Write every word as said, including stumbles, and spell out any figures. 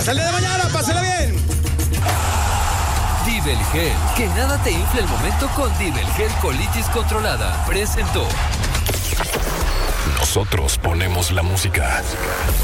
Hasta el día de mañana, pásela bien. Dibel Gel, que nada te infle el momento con Dibel Gel Colitis Controlada. Presentó. Nosotros ponemos la música.